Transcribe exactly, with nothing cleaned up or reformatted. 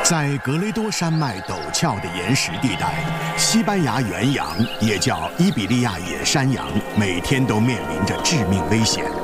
在格雷多山脉陡峭的岩石地带，西班牙原羊也叫伊比利亚野山羊，每天都面临着致命危险。